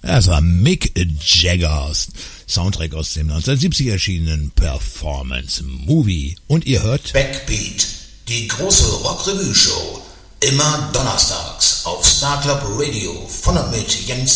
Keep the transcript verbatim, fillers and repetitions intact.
Das war Mick Jaggers Soundtrack aus dem neunzehnhundertsiebzig erschienenen Performance Movie. Und ihr hört Backbeat, die große Rock-Revue-Show. Immer donnerstags auf Star Club Radio von und mit Jens